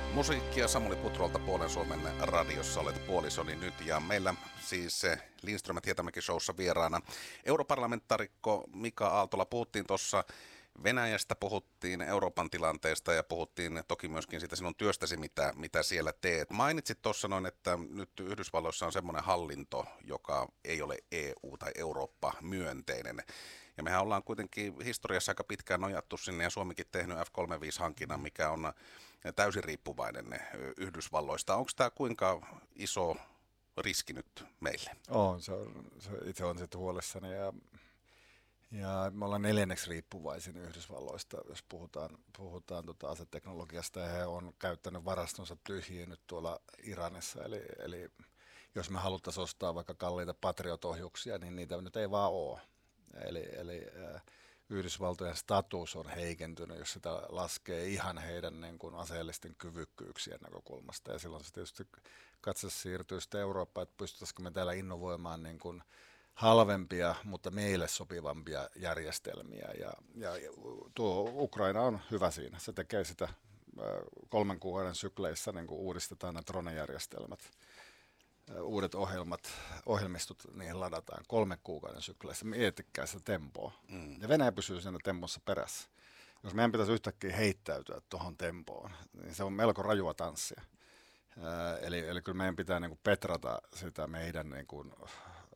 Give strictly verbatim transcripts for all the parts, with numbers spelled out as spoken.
Musiikkia Samuli Putrolta Puolen Suomen radiossa olet puolisoni nyt ja meillä siis Lindström ja Hietamäki showssa vieraana europarlamentaarikko Mika Aaltola. Puhuttiin tuossa Venäjästä, puhuttiin Euroopan tilanteesta ja puhuttiin toki myöskin siitä sinun työstäsi, mitä, mitä siellä teet. Mainitsit tuossa noin, että nyt Yhdysvalloissa on semmoinen hallinto, joka ei ole E U- tai Eurooppa-myönteinen. Ja mehän ollaan kuitenkin historiassa aika pitkään nojattu sinne ja Suomikin tehnyt F kolmekymmentäviisi-hankinnan, mikä on täysin riippuvainen Yhdysvalloista. Onko tämä kuinka iso riski nyt meille? On, se on, se, itse olen sitten huolissani ja, ja me ollaan neljänneksi riippuvaisin Yhdysvalloista, jos puhutaan, puhutaan tota aseteknologiasta, ja he on käyttänyt varastonsa tyhjiin nyt tuolla Iranissa, eli, eli jos me haluttaisiin ostaa vaikka kalliita Patriot-ohjuksia, niin niitä nyt ei vaan ole. Eli, eli äh, Yhdysvaltojen status on heikentynyt, jos sitä laskee ihan heidän niin kuin aseellisten kyvykkyyksien näkökulmasta. Ja silloin se tietysti katse siirtyy sitten Eurooppaan, että pystyttäisikö me täällä innovoimaan niin kuin halvempia, mutta meille sopivampia järjestelmiä. Ja, ja, ja tuo Ukraina on hyvä siinä. Se tekee sitä äh, kolmen kuukauden sykleissä, niin kuin uudistetaan nämä Drone-järjestelmät. Uudet ohjelmat, ohjelmistot, niihin ladataan kolme kuukauden sykleissä. Miettikää sitä tempoa. Mm. Ja Venäjä pysyy siinä tempossa perässä. Jos meidän pitäisi yhtäkkiä heittäytyä tuohon tempoon, niin se on melko rajua tanssia. Ää, eli, eli kyllä meidän pitää niin kuin petrata sitä meidän niin kuin, ää,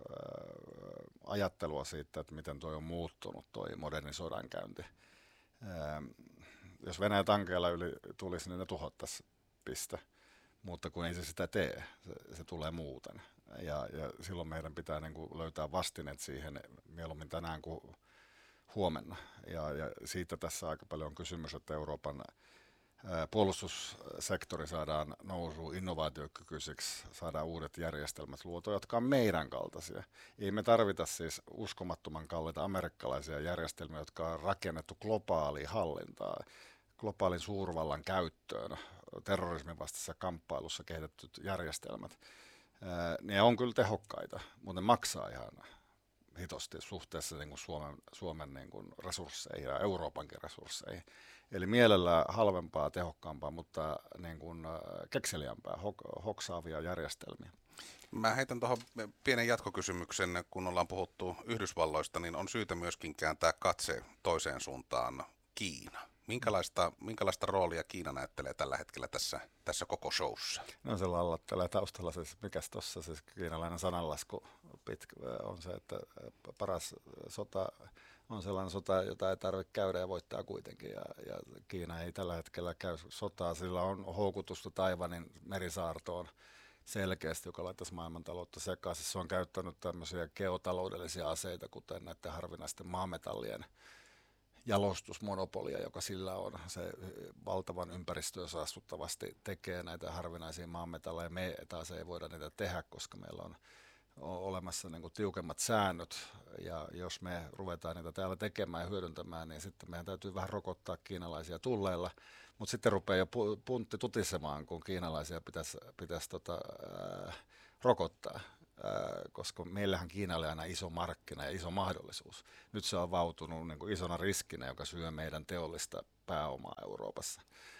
ajattelua siitä, että miten tuo on muuttunut, tuo moderni sodankäynti. Ää, jos Venäjä tankeilla yli tulisi, niin ne tuhottaisi piste. Mutta kun ei se sitä tee, se, se tulee muuten. Ja, ja silloin meidän pitää niin kuin löytää vastineet siihen mieluummin tänään kuin huomenna. Ja, ja siitä tässä aika paljon on kysymys, että Euroopan ää, puolustussektori saadaan nousuun innovaatiokykyiseksi, saadaan uudet järjestelmät luotua, jotka on meidän kaltaisia. Ei me tarvita siis uskomattoman kalliita amerikkalaisia järjestelmiä, jotka on rakennettu globaaliin hallintaan, globaalin suurvallan käyttöön, terrorismin vastaisessa kamppailussa kehitetyt järjestelmät. Ää, ne on kyllä tehokkaita, mutta ne maksaa ihan hitosti suhteessa niin kuin Suomen, Suomen niin kuin resursseihin ja Euroopankin resursseihin. Eli mielellään halvempaa, tehokkaampaa, mutta niin kuin kekseliämpää, hok- hoksaavia järjestelmiä. Mä heitän tuohon pienen jatkokysymyksen, kun ollaan puhuttu Yhdysvalloista, niin on syytä myöskin kääntää katse toiseen suuntaan, Kiina. Minkälaista, minkälaista roolia Kiina näyttelee tällä hetkellä tässä, tässä koko showssa? No se lallattelee taustalla, siis mikäs tuossa siis kiinalainen sananlasku pitkä, on se, että paras sota on sellainen sota, jota ei tarvitse käydä ja voittaa kuitenkin. Ja, ja Kiina ei tällä hetkellä käy sotaa, sillä on houkutusta Taiwanin merisaartoon selkeästi, joka laittaisi maailmantaloutta sekaisin. Se on käyttänyt tämmöisiä geotaloudellisia aseita, kuten näiden harvinaisten maametallien jalostusmonopolia, joka sillä on. Se valtavan ympäristöä saastuttavasti tekee näitä harvinaisia maanmetalleja. Me taas ei voida niitä tehdä, koska meillä on olemassa niin kuin tiukemmat säännöt, ja jos me ruvetaan niitä täällä tekemään ja hyödyntämään, niin sitten meidän täytyy vähän rokottaa kiinalaisia tulleilla, mutta sitten rupeaa jo puntti tutisemaan, kun kiinalaisia pitäisi, pitäisi tota, ää, rokottaa. Koska meillähän Kiina oli aina iso markkina ja iso mahdollisuus. Nyt se on vautunut niin kuin isona riskinä, joka syö meidän teollista pääomaa Euroopassa.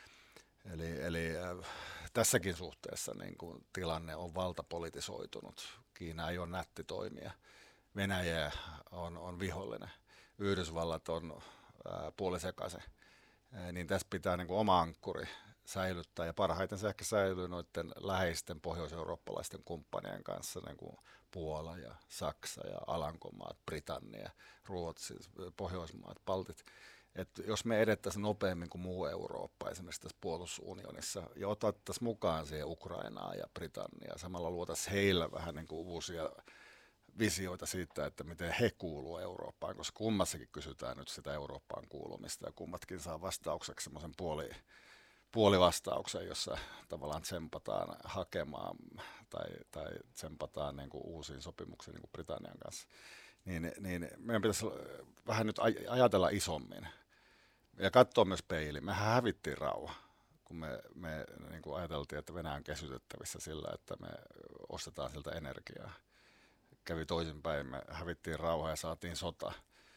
Eli, eli äh, tässäkin suhteessa niin kuin tilanne on valtapolitisoitunut. Kiina ei ole nätti toimija. Venäjä on, on vihollinen. Yhdysvallat on äh, puolisekaisin. Äh, niin tässä pitää niin kuin oma ankkuri säilyttää, ja parhaiten se ehkä säilyy noiden läheisten pohjois-eurooppalaisten kumppanien kanssa, niin kuin Puola ja Saksa ja Alankomaat, Britannia, Ruotsi, Pohjoismaat, Baltit. Et jos me edettäisiin nopeammin kuin muu Eurooppa esimerkiksi tässä puolustusunionissa ja otettaisiin mukaan siihen Ukrainaa ja Britanniaa, samalla luotaisiin heillä vähän niin kuin uusia visioita siitä, että miten he kuuluu Eurooppaan, koska kummassakin kysytään nyt sitä Eurooppaan kuulumista ja kummatkin saa vastaukseksi semmoisen puoli puolivastauksen, jossa tavallaan tsempataan hakemaan tai, tai tsempataan niin kuin uusiin sopimuksiin niin kuin Britannian kanssa, niin, niin meidän pitäisi vähän nyt aj- ajatella isommin ja katsoa myös peiliin. Mehän hävittiin rauha, kun me, me niin kuin ajateltiin, että Venäjä on kesytettävissä sillä, että me ostetaan siltä energiaa. Kävi toisinpäin, me hävittiin rauha ja saatiin sota.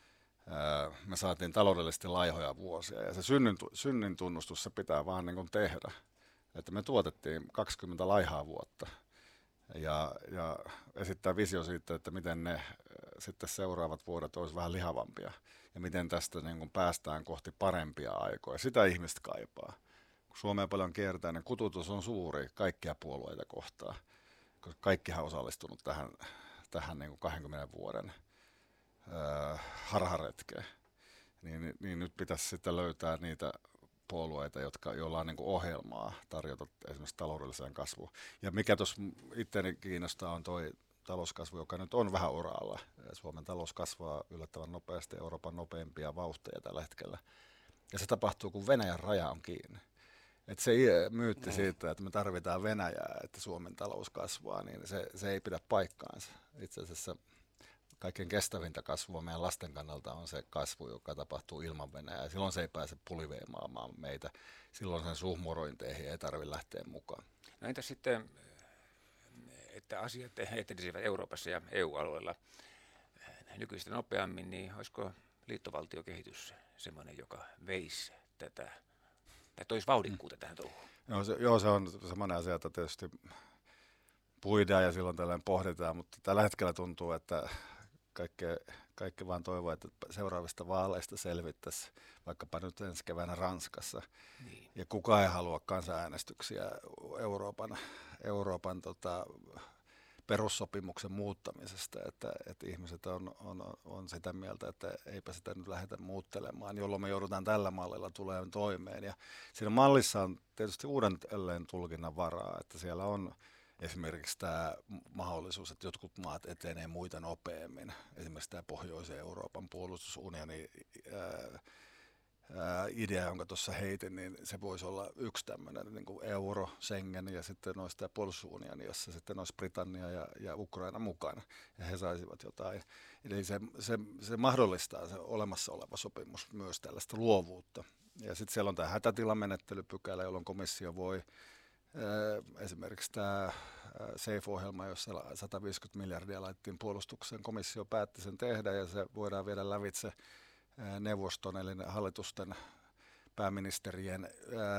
Me saatiin taloudellisesti laihoja vuosia, ja se synnin, synnin tunnustus se pitää vaan niin kuin tehdä. että me tuotettiin kaksikymmentä laihaa vuotta ja, ja esittää visio siitä, että miten ne sitten seuraavat vuodet olisi vähän lihavampia ja miten tästä niin kuin päästään kohti parempia aikoja. Sitä ihmiset kaipaa. Kun Suomea paljon kiertää, niin kututus on suuri kaikkia puolueita kohtaan, koska kaikkihan on osallistunut tähän, tähän niin kuin kahdenkymmenen vuoden öö, harharetkeen. Niin, niin nyt pitäisi sitten löytää niitä puolueita, jotka, joilla on niin kuin ohjelmaa tarjota esimerkiksi taloudelliseen kasvuun. Ja mikä tuossa itseäni kiinnostaa on toi talouskasvu, joka nyt on vähän oraalla. Suomen talous kasvaa yllättävän nopeasti, Euroopan nopeimpia vauhteja tällä hetkellä. Ja se tapahtuu, kun Venäjän raja on kiinni. Et se myytti siitä, että me tarvitaan Venäjää, että Suomen talous kasvaa, niin se, se ei pidä paikkaansa. Itse asiassa kaikkein kestävintä kasvua meidän lasten kannalta on se kasvu, joka tapahtuu ilman Venäjää. Silloin se ei pääse puliveimaamaan meitä. Silloin sen suhmurointeihin ei tarvitse lähteä mukaan. No entä sitten, että asiat etenisivät Euroopassa ja E U-alueella nykyistä nopeammin, niin olisiko liittovaltiokehitys semmoinen, joka veisi tätä, tai toisi vauhdikkuutta tähän touhuun? Joo, se, joo, se on semmoinen asia, että tietysti puidaan ja silloin tällainen pohditaan, mutta tällä hetkellä tuntuu, että kaikki, kaikki vaan toivoo, että seuraavista vaaleista selvittäisiin vaikkapa nyt ensi keväänä Ranskassa. Niin. Ja kukaan ei halua kansanäänestyksiä Euroopan, Euroopan tota, perussopimuksen muuttamisesta, että, että ihmiset on, on, on sitä mieltä, että eipä sitä nyt lähdetä muuttelemaan, jolloin me joudutaan tällä mallilla tulemaan toimeen. Ja siinä mallissa on tietysti uudelleen tulkinnan varaa, että siellä on esimerkiksi tämä mahdollisuus, että jotkut maat etenee muita nopeammin. Esimerkiksi tämä Pohjoisen Euroopan puolustusunioni ää, ää, idea, jonka tuossa heitin, niin se voisi olla yksi tämmöinen niin kuin euro, Schengen ja sitten olisi tämä puolustusunioni, jossa sitten olisi Britannia ja, ja Ukraina mukana ja he saisivat jotain. Eli se, se, se mahdollistaa se olemassa oleva sopimus myös tällaista luovuutta. Ja sitten siellä on tämä hätätilamenettelypykälä, jolloin komissio voi esimerkiksi tämä SAFE-ohjelma, jossa sata viisikymmentä miljardia laitettiin puolustukseen, komissio päätti sen tehdä ja se voidaan viedä lävitse neuvoston eli hallitusten pääministerien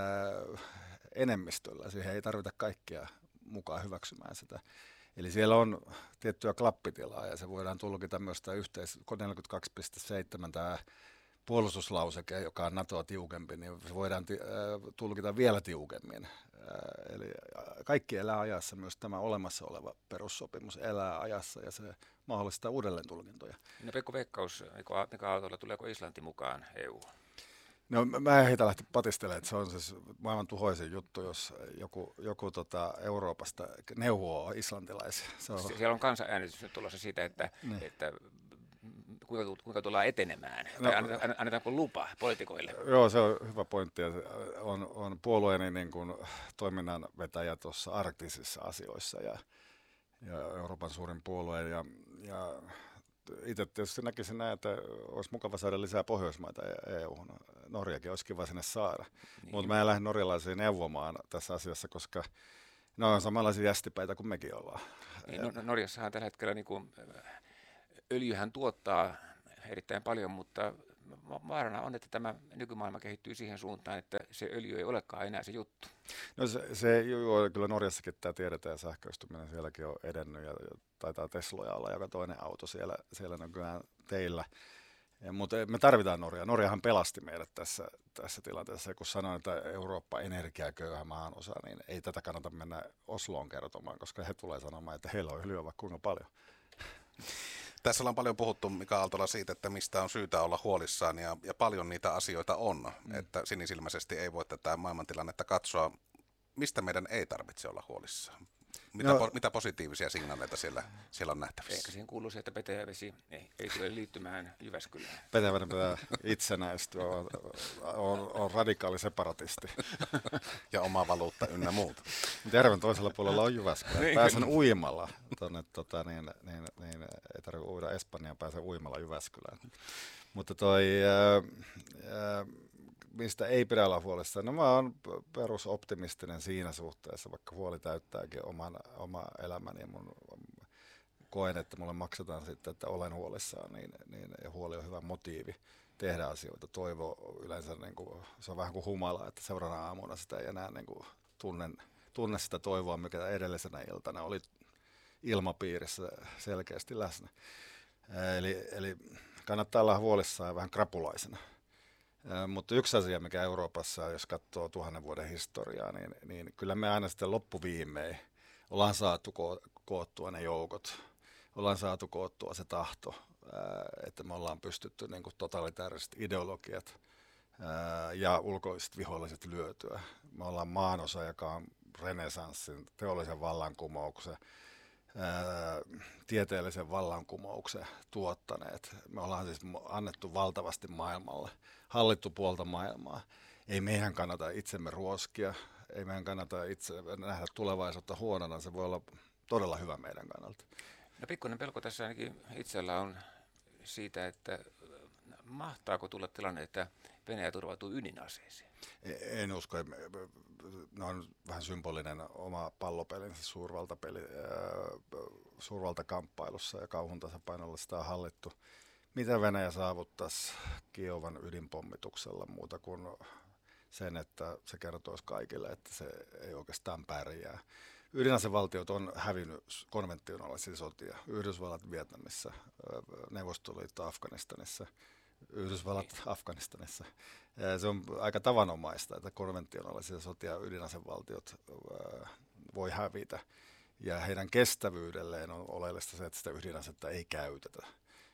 enemmistöllä. Siihen ei tarvita kaikkia mukaan hyväksymään sitä. Eli siellä on tiettyä klappitilaa ja se voidaan tulkita myös tämä yhteis neljäkymmentäkaksi piste seitsemän tämä puolustuslauseke, joka on NATOa tiukempi, niin se voidaan ti- äh, tulkita vielä tiukemmin. Äh, eli kaikki elää ajassa, myös tämä olemassa oleva perussopimus elää ajassa ja se mahdollistaa uudelleen tulkintoja. No Pekko Veikkaus, mikä Aaltola, tuleeko Islanti mukaan E U? No mä en heitä lähteä patistelemaan, että se on siis maailman tuhoisin juttu, jos joku, joku tota Euroopasta neuvoo islantilaisia. Se on... Siellä on kansanäänestys nyt tulossa siitä, että, niin. että kuinka, kuinka tullaan etenemään, no, tai annetaanko lupa poliitikoille? Joo, se on hyvä pointti. On, on puolueeni niin kuin toiminnan vetäjä tuossa arktisissa asioissa ja, ja Euroopan suurin puolue. Ja, ja itse tietysti näkisin näin, että olisi mukava saada lisää Pohjoismaita E U-hun. Norjakin olisi kiva sinne saada. Niin. Mutta mä en lähde norjalaisia neuvomaan tässä asiassa, koska ne on samanlaisia jästipäitä kuin mekin ollaan. Niin, no, Norjassahan tällä hetkellä niin kuin, öljyhän tuottaa erittäin paljon, mutta vaarana on, että tämä nykymaailma kehittyy siihen suuntaan, että se öljy ei olekaan enää se juttu. No se, se joo, kyllä Norjassakin tämä tiedetään ja sähköistyminen sielläkin on edennyt ja, ja taitaa Tesloja olla joka toinen auto siellä, siellä nykyään teillä. Ja, mutta me tarvitaan Norjaa. Norjahan pelasti meidät tässä, tässä tilanteessa. Ja kun sanoin, että Eurooppa energiaköyhä maanosa, niin ei tätä kannata mennä Osloon kertomaan, koska he tulee sanomaan, että heillä on öljyä vaikka kuinka paljon. Tässä ollaan paljon puhuttu, Mika Aaltola, siitä, että mistä on syytä olla huolissaan, ja, ja paljon niitä asioita on, mm. että sinisilmäisesti ei voi tätä maailmantilannetta katsoa. Mistä meidän ei tarvitse olla huolissaan? Mitä, no, po, mitä positiivisia signaaleita siellä, siellä on nähtävissä? Ehkä siihen kuuluu se, että Petäjävesi ei, ei tule liittymään Jyväskylään. Petäjäveden pitää itsenäistyä, on, on, on radikaali separatisti. Ja oma valuutta ynnä muuta. Järven toisella puolella on Jyväskylä. Niin, pääsen kyllä. uimalla. Tonne, tota, niin, niin, niin, ei tarvitse uida Espanjaan, pääsen uimalla Jyväskylään. Mutta toi... Ää, ää, mistä ei pidä olla huolissaan. No mä oon perusoptimistinen siinä suhteessa, vaikka huoli täyttääkin oman, oma elämäni ja mun koen, että mulle maksetaan sitten, että olen huolissaan, niin, niin, ja huoli on hyvä motiivi tehdä asioita. Toivo yleensä, niin kuin, se on vähän kuin humala, että seuraavana aamuna sitä ei enää niin kuin, tunnen, tunne sitä toivoa, mikä edellisenä iltana oli ilmapiirissä selkeästi läsnä. Eli, eli kannattaa olla huolissaan ja vähän krapulaisena. Mutta yksi asia, mikä Euroopassa, jos katsoo tuhannen vuoden historiaa, niin, niin kyllä me aina sitten loppuviimein ollaan saatu ko- koottua ne joukot, ollaan saatu koottua se tahto, ää, että me ollaan pystytty niin kuin totalitaariset ideologiat ää, ja ulkoiset viholliset lyötyä. Me ollaan maanosa, joka on renesanssin, teollisen vallankumouksen, ää, tieteellisen vallankumouksen tuottaneet. Me ollaan siis annettu valtavasti maailmalle, hallittu puolta maailmaa. Ei meidän kannata itsemme ruoskia, ei meidän kannata itse nähdä tulevaisuutta huonona, se voi olla todella hyvä meidän kannalta. No pikkuinen pelko tässä ainakin itsellä on siitä, että mahtaako tulla tilanne, että Venäjä turvautuu ydinaseeseen? En usko, ne on vähän symbolinen oma pallopelinsä suurvaltapeli, suurvaltakamppailussa ja kauhun tasapainolla sitä on hallittu. Mitä Venäjä saavuttaisi Kiovan ydinpommituksella muuta kuin sen, että se kertoisi kaikille, että se ei oikeastaan pärjää. Ydinasevaltiot on hävinnyt konventionaalisia sotia. Yhdysvallat Vietnamissa, Neuvostoliitto Afganistanissa, Yhdysvallat Afganistanissa. Se on aika tavanomaista, että konventionaalisia sotia ydinasevaltiot voi hävitä. Ja heidän kestävyydelleen on oleellista se, että sitä ydinasetta ei käytetä.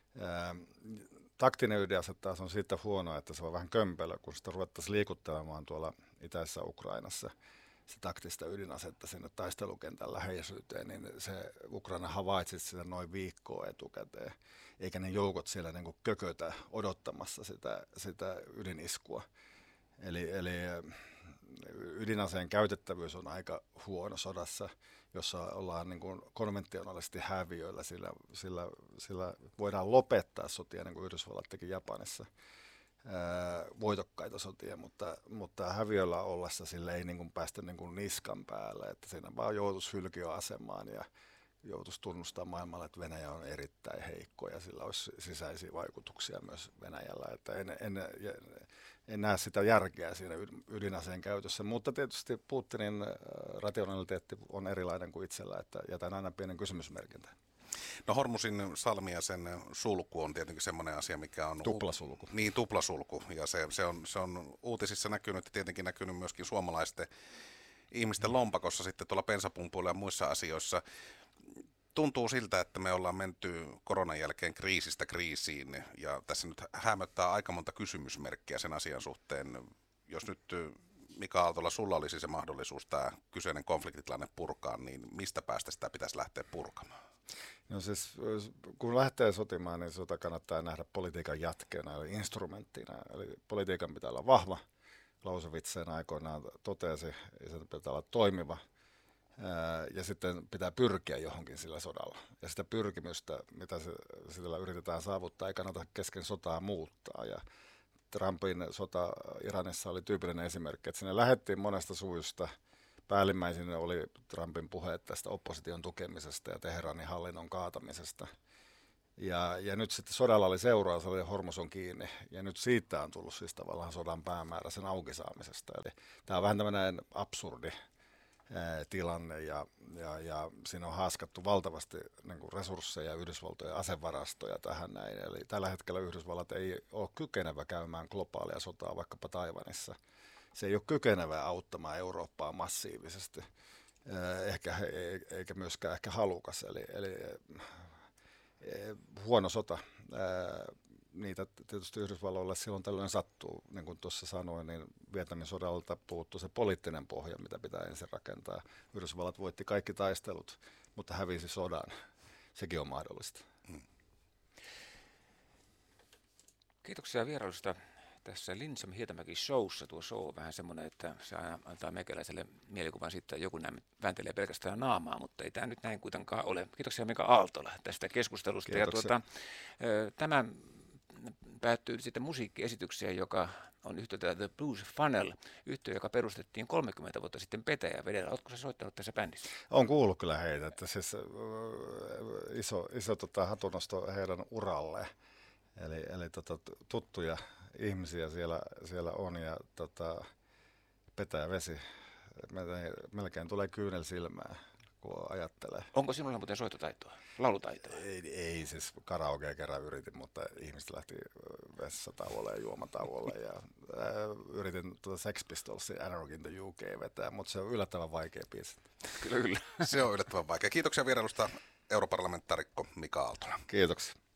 Taktinen ydinase taas on siitä huono, että se on vähän kömpelö, kun sitä ruvettaisiin liikuttelemaan tuolla itäisessä Ukrainassa se taktista ydinasetta sinne taistelukentän läheisyyteen, niin se Ukraina havaitsi sitä noin viikkoa etukäteen, eikä ne joukot siellä niin kuin kökötä odottamassa sitä, sitä ydiniskua. Eli, eli ydinaseen käytettävyys on aika huono sodassa, jossa ollaan niin kuin konventionaalisesti häviöillä, sillä, sillä, sillä voidaan lopettaa sotia, niin kuin Yhdysvallat teki Japanissa, ää, voitokkaita sotia, mutta, mutta häviöllä ollessa sillä ei niin kuin päästä niin kuin niskan päälle, että siinä vaan joutuisi hylkiöasemaan ja joutuisi tunnustaa maailmalle, että Venäjä on erittäin heikko ja sillä olisi sisäisiä vaikutuksia myös Venäjällä, että en, en, en näe sitä järkeä siinä ydinaseen käytössä, mutta tietysti Putinin rationaliteetti on erilainen kuin itsellä, että jätän aina pienen kysymysmerkintä. No Hormusin salmi ja sen sulku on tietenkin semmoinen asia, mikä on... Tuplasulku. Niin, tuplasulku. Ja se, se, on, se on uutisissa näkynyt ja tietenkin näkynyt myöskin suomalaisten ihmisten lompakossa sitten tuolla bensapumpuilla ja muissa asioissa. Tuntuu siltä, että me ollaan menty koronan jälkeen kriisistä kriisiin ja tässä nyt hämöttää aika monta kysymysmerkkiä sen asian suhteen. Jos nyt Mika Aaltola, sulla olisi se mahdollisuus tämä kyseinen konfliktitilanne purkaa, niin mistä päästä sitä pitäisi lähteä purkamaan? No siis, kun lähtee sotimaan, niin sota kannattaa nähdä politiikan jatkeena, eli instrumenttina. Eli politiikan pitää olla vahva. Clausewitz sen aikoinaan totesi, ja se pitää olla toimiva. Ja sitten pitää pyrkiä johonkin sillä sodalla. Ja sitä pyrkimystä, mitä se, sillä yritetään saavuttaa, ei kannata kesken sotaa muuttaa. Ja Trumpin sota Iranissa oli tyypillinen esimerkki, että sinne lähdettiin monesta suusta. Päällimmäisin oli Trumpin puheet tästä opposition tukemisesta ja Teheranin hallinnon kaatamisesta. Ja, ja nyt sitten sodalla oli seuraus, oli Hormus on kiinni, ja nyt siitä on tullut siis tavallaan sodan päämäärä sen aukisaamisesta. Eli tämä on vähän tämmöinen absurdi ää, tilanne, ja, ja, ja siinä on haaskattu valtavasti niin kuin resursseja, Yhdysvaltojen asevarastoja tähän näin. Eli tällä hetkellä Yhdysvallat ei ole kykenevä käymään globaalia sotaa vaikkapa Taiwanissa. Se ei ole kykenevä auttamaan Eurooppaa massiivisesti, ehkä, eikä myöskään ehkä halukas. Eli, eli huono sota. Niitä tietysti Yhdysvalloille silloin tällöin sattuu. Niin kuin tuossa sanoin, niin Vietnamin sodalta puuttui se poliittinen pohja, mitä pitää ensin rakentaa. Yhdysvallat voitti kaikki taistelut, mutta hävisi sodan. Sekin on mahdollista. Hmm. Kiitoksia vierailusta tässä Lindström Hietamäki showssa. Tuo show on vähän semmoinen, että se antaa meikäläiselle mielikuvan siitä, että joku näin vääntelee pelkästään naamaa, mutta ei tämä nyt näin kuitenkaan ole. Kiitoksia Mika Aaltola tästä keskustelusta. Ja tuota, tämä päättyy sitten musiikkiesitykseen, joka on yhtiöltä The Blues Funnel, yhtiö, joka perustettiin kolmekymmentä vuotta sitten Petäjävedellä. Oletko sä soittanut tässä bändissä? Olen kuullut kyllä heitä, että siis iso, iso tota, hatunnosto heidän uralleen. Eli, eli tota, tuttuja ihmisiä siellä, siellä on, ja tota, Petäjävesi Melkein tulee kyynel silmään, kun ajattelee. Onko sinulla muuten soitotaitoa, laulutaitoa? Ei, ei siis karaokea kerran yritin, mutta ihmiset lähti vessatauolle ja juomatauolle. Ja, ää, yritin tuota Sex Pistolsin Anarchy in the U K vetää, mutta se on yllättävän vaikea biisi. Kyllä, kyllä. Se on yllättävän vaikea. Kiitoksia vierailusta europarlamentaarikko Mika Aaltola. Kiitoksia.